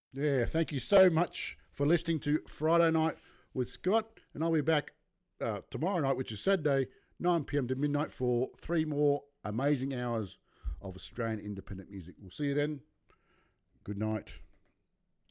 Yeah, thank you so much for listening to Friday Night with Scott. And I'll be back tomorrow night, which is Saturday, 9 p.m. to midnight for 3 more amazing hours of Australian independent music. We'll see you then. Good night.